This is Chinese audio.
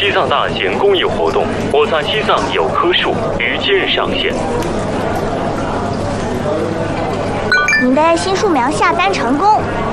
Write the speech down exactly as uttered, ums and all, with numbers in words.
西藏大型公益活动“我在西藏有棵树”于今日上线。 您的新树苗下单成功，